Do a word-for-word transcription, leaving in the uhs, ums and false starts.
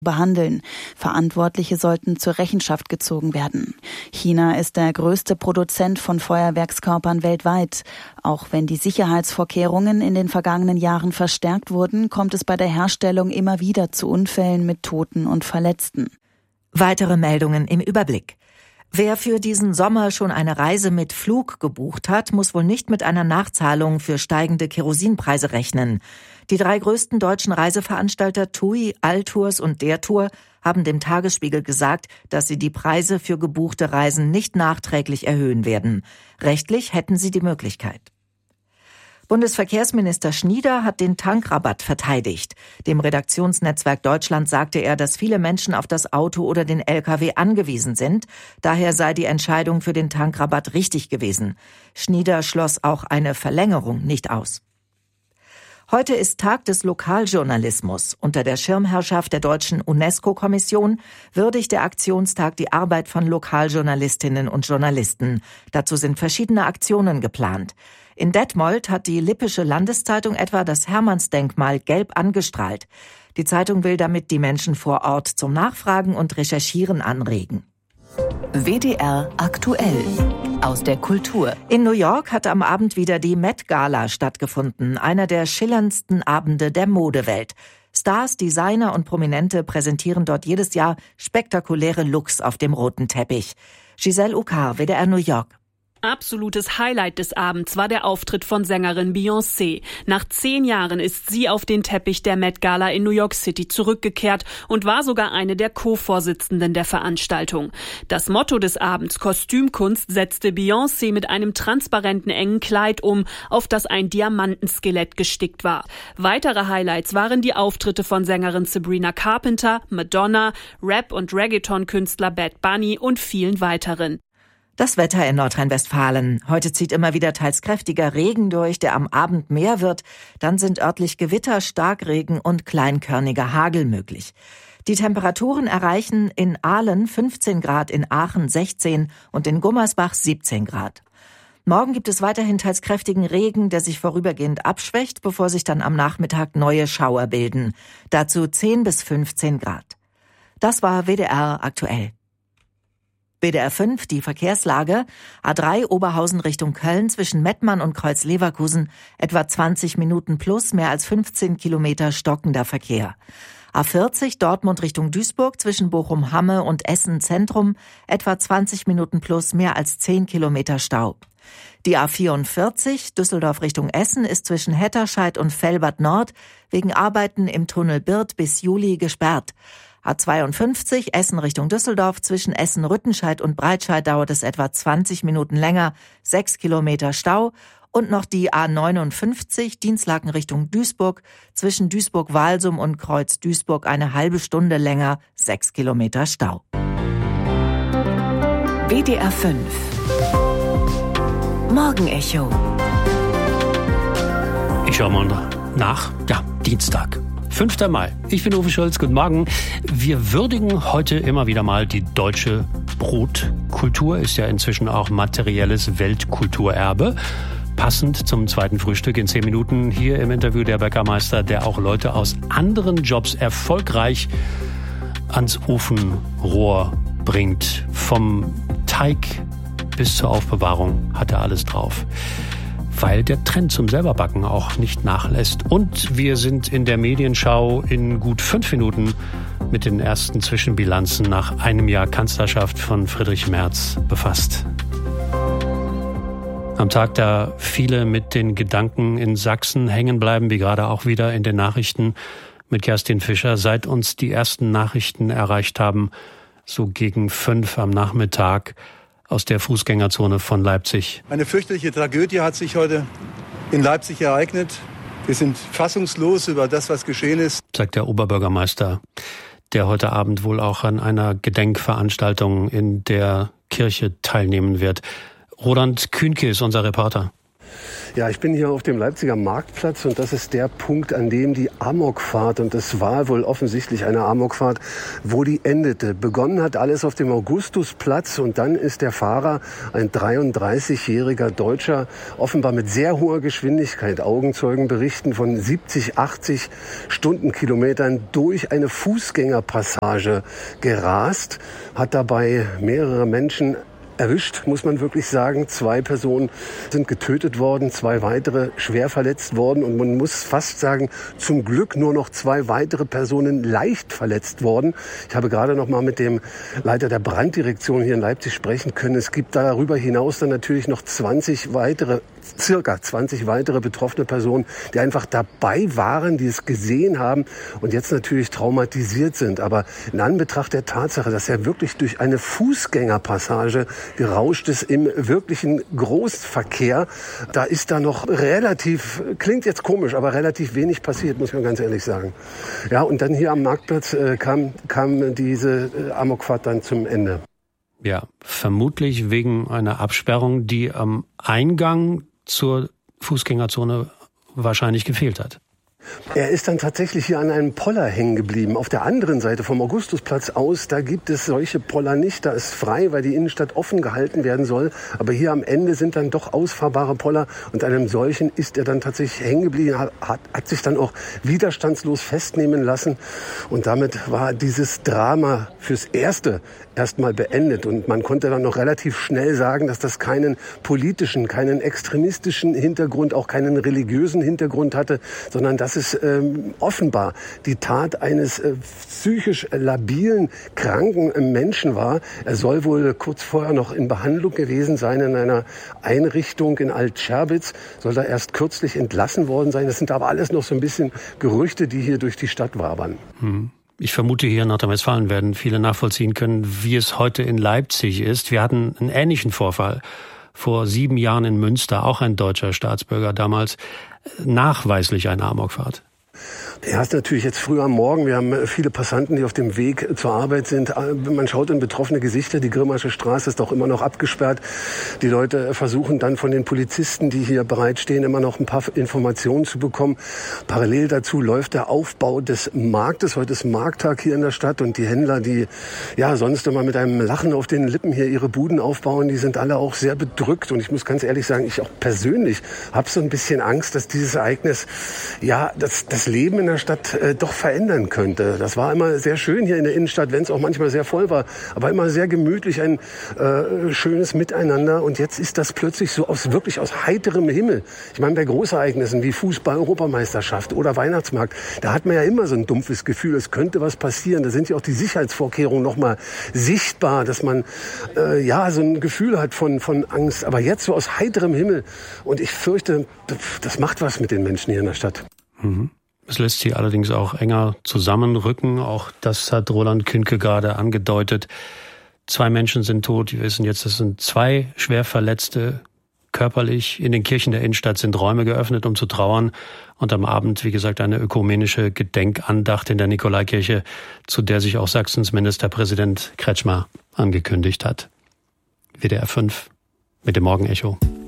behandeln. Verantwortliche sollten zur Rechenschaft gezogen werden. China ist der größte Produzent von Feuerwerkskörpern weltweit. Auch wenn die Sicherheitsvorkehrungen in den vergangenen Jahren verstärkt wurden, kommt es bei der Herstellung immer wieder zu Unfällen mit Toten und Verletzten. Weitere Meldungen im Überblick. Wer für diesen Sommer schon eine Reise mit Flug gebucht hat, muss wohl nicht mit einer Nachzahlung für steigende Kerosinpreise rechnen. Die drei größten deutschen Reiseveranstalter TUI, Altours und Der Tour haben dem Tagesspiegel gesagt, dass sie die Preise für gebuchte Reisen nicht nachträglich erhöhen werden. Rechtlich hätten sie die Möglichkeit. Bundesverkehrsminister Schnieder hat den Tankrabatt verteidigt. Dem Redaktionsnetzwerk Deutschland sagte er, dass viele Menschen auf das Auto oder den L K W angewiesen sind. Daher sei die Entscheidung für den Tankrabatt richtig gewesen. Schnieder schloss auch eine Verlängerung nicht aus. Heute ist Tag des Lokaljournalismus. Unter der Schirmherrschaft der deutschen UNESCO-Kommission würdigt der Aktionstag die Arbeit von Lokaljournalistinnen und Journalisten. Dazu sind verschiedene Aktionen geplant. In Detmold hat die Lippische Landeszeitung etwa das Hermannsdenkmal gelb angestrahlt. Die Zeitung will damit die Menschen vor Ort zum Nachfragen und Recherchieren anregen. W D R aktuell aus der Kultur. In New York hat am Abend wieder die Met Gala stattgefunden, einer der schillerndsten Abende der Modewelt. Stars, Designer und Prominente präsentieren dort jedes Jahr spektakuläre Looks auf dem roten Teppich. Giselle Ucar, W D R New York. Absolutes Highlight des Abends war der Auftritt von Sängerin Beyoncé. Nach zehn Jahren ist sie auf den Teppich der Met Gala in New York City zurückgekehrt und war sogar eine der Co-Vorsitzenden der Veranstaltung. Das Motto des Abends, Kostümkunst, setzte Beyoncé mit einem transparenten engen Kleid um, auf das ein Diamantenskelett gestickt war. Weitere Highlights waren die Auftritte von Sängerin Sabrina Carpenter, Madonna, Rap- und Reggaeton-Künstler Bad Bunny und vielen weiteren. Das Wetter in Nordrhein-Westfalen. Heute zieht immer wieder teils kräftiger Regen durch, der am Abend mehr wird. Dann sind örtlich Gewitter, Starkregen und kleinkörniger Hagel möglich. Die Temperaturen erreichen in Aalen fünfzehn Grad, in Aachen sechzehn und in Gummersbach siebzehn Grad. Morgen gibt es weiterhin teils kräftigen Regen, der sich vorübergehend abschwächt, bevor sich dann am Nachmittag neue Schauer bilden. Dazu zehn bis fünfzehn Grad. Das war W D R aktuell. W D R fünf, die Verkehrslage. A drei Oberhausen Richtung Köln zwischen Mettmann und Kreuz-Leverkusen etwa zwanzig Minuten plus, mehr als fünfzehn Kilometer stockender Verkehr. A vierzig Dortmund Richtung Duisburg zwischen Bochum-Hamme und Essen Zentrum etwa zwanzig Minuten plus, mehr als zehn Kilometer Stau. Die A vierundvierzig Düsseldorf Richtung Essen ist zwischen Hetterscheid und Velbert Nord wegen Arbeiten im Tunnel Birth bis Juli gesperrt. A zweiundfünfzig Essen Richtung Düsseldorf zwischen Essen-Rüttenscheid und Breitscheid dauert es etwa zwanzig Minuten länger, sechs Kilometer Stau. Und noch die A neunundfünfzig Dinslaken Richtung Duisburg zwischen Duisburg-Walsum und Kreuz-Duisburg eine halbe Stunde länger, sechs Kilometer Stau. W D R fünf Morgenecho. Ich schau mal nach. Ja, Dienstag. fünfter Mai. Ich bin Uwe Schulz. Guten Morgen. Wir würdigen heute immer wieder mal die deutsche Brotkultur. Ist ja inzwischen auch materielles Weltkulturerbe. Passend zum zweiten Frühstück in zehn Minuten hier im Interview der Bäckermeister, der auch Leute aus anderen Jobs erfolgreich ans Ofenrohr bringt. Vom Teig bis zur Aufbewahrung hat er alles drauf. Weil der Trend zum Selberbacken auch nicht nachlässt. Und wir sind in der Medienschau in gut fünf Minuten mit den ersten Zwischenbilanzen nach einem Jahr Kanzlerschaft von Friedrich Merz befasst. Am Tag, da viele mit den Gedanken in Sachsen hängen bleiben, wie gerade auch wieder in den Nachrichten mit Kerstin Fischer, seit uns die ersten Nachrichten erreicht haben, so gegen fünf am Nachmittag, aus der Fußgängerzone von Leipzig. Eine fürchterliche Tragödie hat sich heute in Leipzig ereignet. Wir sind fassungslos über das, was geschehen ist, sagt der Oberbürgermeister, der heute Abend wohl auch an einer Gedenkveranstaltung in der Kirche teilnehmen wird. Roland Kühnke ist unser Reporter. Ja, ich bin hier auf dem Leipziger Marktplatz und das ist der Punkt, an dem die Amokfahrt, und das war wohl offensichtlich eine Amokfahrt, wo die endete. Begonnen hat alles auf dem Augustusplatz und dann ist der Fahrer, ein dreiunddreißigjähriger Deutscher, offenbar mit sehr hoher Geschwindigkeit, Augenzeugen berichten von siebzig, achtzig Stundenkilometern durch eine Fußgängerpassage gerast, hat dabei mehrere Menschen erwischt, muss man wirklich sagen. Zwei Personen sind getötet worden, zwei weitere schwer verletzt worden und man muss fast sagen, zum Glück nur noch zwei weitere Personen leicht verletzt worden. Ich habe gerade noch mal mit dem Leiter der Branddirektion hier in Leipzig sprechen können. Es gibt darüber hinaus dann natürlich noch zwanzig weitere, circa zwanzig weitere betroffene Personen, die einfach dabei waren, die es gesehen haben und jetzt natürlich traumatisiert sind. Aber in Anbetracht der Tatsache, dass er wirklich durch eine Fußgängerpassage gerauscht ist im wirklichen Großverkehr, da ist da noch relativ, klingt jetzt komisch, aber relativ wenig passiert, muss man ganz ehrlich sagen. Ja, und dann hier am Marktplatz äh, kam, kam diese äh, Amokfahrt dann zum Ende. Ja, vermutlich wegen einer Absperrung, die am Eingang zur Fußgängerzone wahrscheinlich gefehlt hat. Er ist dann tatsächlich hier an einem Poller hängen geblieben. Auf der anderen Seite vom Augustusplatz aus, da gibt es solche Poller nicht. Da ist frei, weil die Innenstadt offen gehalten werden soll. Aber hier am Ende sind dann doch ausfahrbare Poller. Und an einem solchen ist er dann tatsächlich hängen geblieben, hat, hat sich dann auch widerstandslos festnehmen lassen. Und damit war dieses Drama fürs Erste erstmal beendet. Und man konnte dann noch relativ schnell sagen, dass das keinen politischen, keinen extremistischen Hintergrund, auch keinen religiösen Hintergrund hatte, sondern dass es ähm, offenbar die Tat eines äh, psychisch labilen, kranken äh, Menschen war. Er soll wohl kurz vorher noch in Behandlung gewesen sein in einer Einrichtung in Alt-Scherbitz, soll da erst kürzlich entlassen worden sein. Das sind aber alles noch so ein bisschen Gerüchte, die hier durch die Stadt wabern. Hm. Ich vermute, hier in Nordrhein-Westfalen werden viele nachvollziehen können, wie es heute in Leipzig ist. Wir hatten einen ähnlichen Vorfall vor sieben Jahren in Münster, auch ein deutscher Staatsbürger damals, nachweislich eine Amokfahrt. Ja, ist natürlich jetzt früh am Morgen. Wir haben viele Passanten, die auf dem Weg zur Arbeit sind. Man schaut in betroffene Gesichter. Die Grimmasche Straße ist auch immer noch abgesperrt. Die Leute versuchen dann von den Polizisten, die hier bereitstehen, immer noch ein paar Informationen zu bekommen. Parallel dazu läuft der Aufbau des Marktes. Heute ist Markttag hier in der Stadt und die Händler, die ja sonst immer mit einem Lachen auf den Lippen hier ihre Buden aufbauen, die sind alle auch sehr bedrückt. Und ich muss ganz ehrlich sagen, ich auch persönlich habe so ein bisschen Angst, dass dieses Ereignis ja das, das Leben in der Stadt äh, doch verändern könnte. Das war immer sehr schön hier in der Innenstadt, wenn es auch manchmal sehr voll war, aber immer sehr gemütlich, ein äh, schönes Miteinander. Und jetzt ist das plötzlich so aus wirklich aus heiterem Himmel. Ich meine, bei Großereignissen wie Fußball, Europameisterschaft oder Weihnachtsmarkt, da hat man ja immer so ein dumpfes Gefühl, es könnte was passieren. Da sind ja auch die Sicherheitsvorkehrungen nochmal sichtbar, dass man äh, ja so ein Gefühl hat von, von Angst. Aber jetzt so aus heiterem Himmel. Und ich fürchte, das macht was mit den Menschen hier in der Stadt. Mhm. Es lässt sie allerdings auch enger zusammenrücken. Auch das hat Roland Künke gerade angedeutet. Zwei Menschen sind tot. Wir wissen jetzt, es sind zwei schwer Verletzte körperlich. In den Kirchen der Innenstadt sind Räume geöffnet, um zu trauern. Und am Abend, wie gesagt, eine ökumenische Gedenkandacht in der Nikolaikirche, zu der sich auch Sachsens Ministerpräsident Kretschmer angekündigt hat. W D R fünf mit dem Morgenecho.